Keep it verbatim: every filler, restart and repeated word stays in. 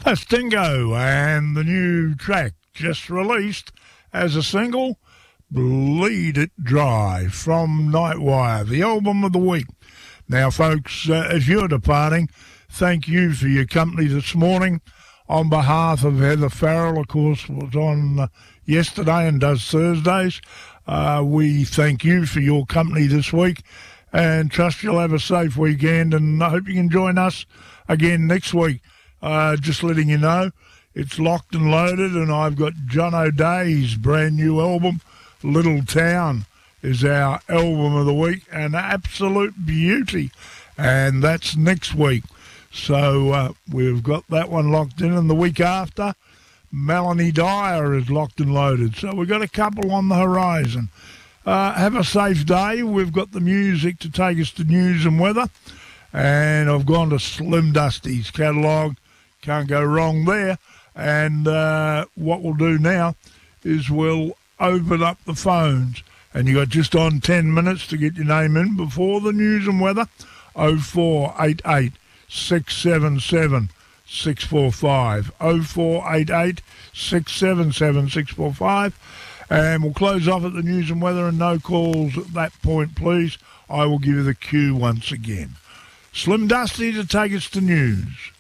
Stingo and the new track just released as a single, Bleed It Dry from Nightwire, the album of the week. Now, folks, uh, as you're departing, thank you for your company this morning. On behalf of Heather Farrell, of course, was on uh, yesterday and does Thursdays. Uh, we thank you for your company this week and trust you'll have a safe weekend, and I hope you can join us again next week. Uh, just letting you know, it's locked and loaded, and I've got John O'Day's brand new album, Little Town, is our album of the week, an absolute beauty, and that's next week. So uh, we've got that one locked in, and the week after, Melanie Dyer is locked and loaded. So we've got a couple on the horizon. Uh, have a safe day. We've got the music to take us to news and weather, and I've gone to Slim Dusty's catalogue. Can't go wrong there. And uh, what we'll do now is we'll open up the phones, and you got just on ten minutes to get your name in before the news and weather. oh four eight eight, six seven seven, six four five, oh four eight eight, six seven seven, six four five. And we'll close off at the news and weather, and no calls at that point, please. I will give you the cue once again. Slim Dusty to take us to news.